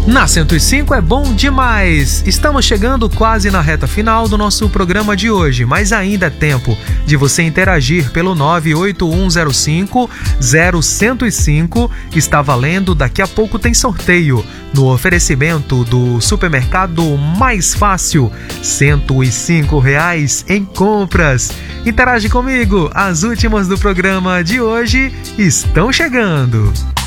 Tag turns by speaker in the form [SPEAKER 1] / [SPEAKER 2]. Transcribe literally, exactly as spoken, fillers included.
[SPEAKER 1] Na cento e cinco é bom demais! Estamos chegando quase na reta final do nosso programa de hoje, mas ainda é tempo de você interagir pelo nove oito um zero cinco zero zero cinco. Está valendo, daqui a pouco tem sorteio no oferecimento do supermercado Mais Fácil, cento e cinco reais em compras. Interage comigo, as últimas do programa de hoje estão chegando.